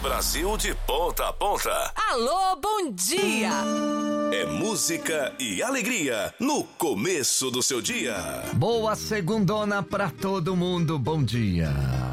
Brasil de ponta a ponta. Alô, bom dia! É música e alegria no começo do seu dia. Boa segundona pra todo mundo, bom dia.